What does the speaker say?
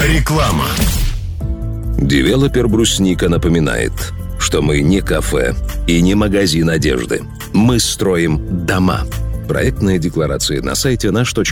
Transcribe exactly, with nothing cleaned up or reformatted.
Реклама. Девелопер «Брусника» напоминает, что мы не кафе и не магазин одежды. Мы строим дома. Проектная декларация на сайте наш точка